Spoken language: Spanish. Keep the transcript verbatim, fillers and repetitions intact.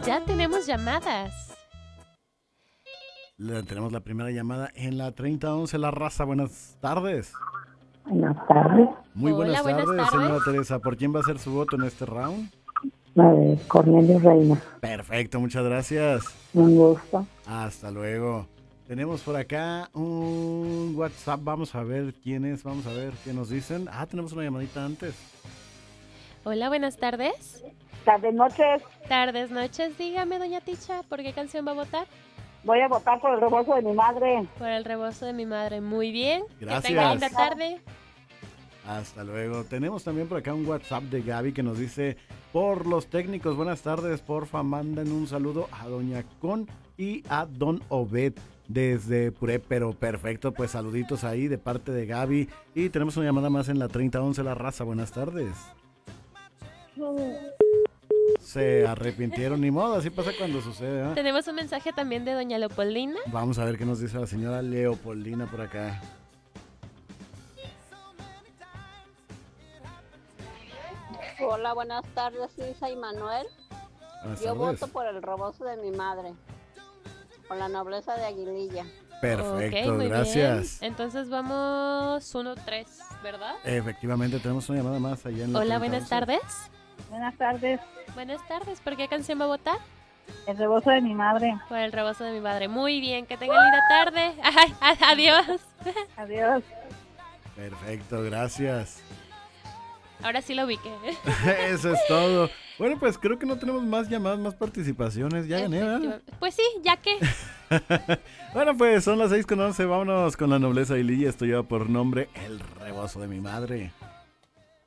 Ya tenemos llamadas. Le- tenemos la primera llamada en la treinta once, La Raza. Buenas tardes. Buenas tardes. Muy Hola, buenas buenas tardes, tardes. señora Teresa. ¿Por quién va a ser su voto en este round? A ver, Cornelio Reina. Perfecto, muchas gracias. Un gusto. Hasta luego. Tenemos por acá un WhatsApp. Vamos a ver quién es. Vamos a ver qué nos dicen. Ah, tenemos una llamadita antes. Hola, buenas tardes. Tardes, noches. Tardes, noches. Dígame, doña Ticha, ¿por qué canción va a votar? Voy a votar por el rebozo de mi madre. Por el rebozo de mi madre. Muy bien. Gracias. Que tenga linda tarde. Hasta luego. Tenemos también por acá un WhatsApp de Gaby que nos dice: por los técnicos, buenas tardes, porfa, manden un saludo a doña Con y a don Obed desde Puré, pero perfecto, pues saluditos ahí de parte de Gaby. Y tenemos una llamada más en la treinta once, La Raza. Buenas tardes. Se arrepintieron, ni modo, así pasa cuando sucede, ¿eh? Tenemos un mensaje también de doña Leopoldina. Vamos a ver qué nos dice la señora Leopoldina por acá. Hola, buenas tardes, Isa y Manuel. Buenas Yo tardes. voto por el rebozo de mi madre, por la nobleza de Aguililla. Perfecto, Ok, muy gracias. bien. Entonces vamos uno tres, ¿verdad? Efectivamente, tenemos una llamada más allá en la Hola, treinta buenas once. tardes. Buenas tardes. Buenas tardes, ¿por qué canción va a votar? El rebozo de mi madre. Por el rebozo de mi madre. Muy bien, que tenga linda tarde. Ay, a- adiós. Adiós. Perfecto, gracias. Ahora sí lo ubiqué. Eso es todo. Bueno, pues creo que no tenemos más llamadas, más participaciones. Ya gané, ¿verdad? Efectivamente. Pues sí, ya que. Bueno, pues son las seis con once. Vámonos con la nobleza y Lilla. Esto lleva por nombre El Rebozo de mi Madre.